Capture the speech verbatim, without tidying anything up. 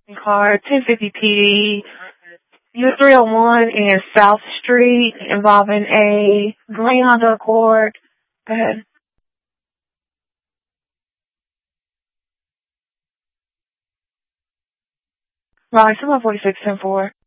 Car ten fifty P D, U three oh one and South Street involving a green Honda Accord. Go ahead. Right, seven forty-six ten four.